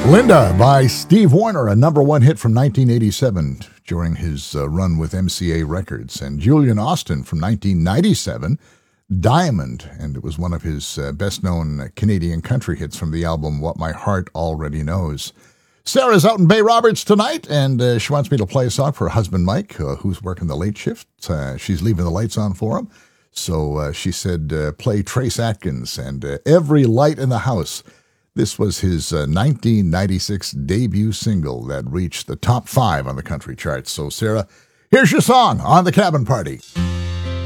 Linda by Steve Wariner, a number one hit from 1987 during his run with MCA Records. And Julian Austin from 1997, Diamond, and it was one of his best-known Canadian country hits from the album What My Heart Already Knows. Sarah's out in Bay Roberts tonight, and she wants me to play a song for her husband Mike, who's working the late shift. She's leaving the lights on for him. So she said, play Trace Atkins and Every Light in the House. This was his 1996 debut single that reached the top 5 on the country charts. So, Sarah, here's your song on The Cabin Party.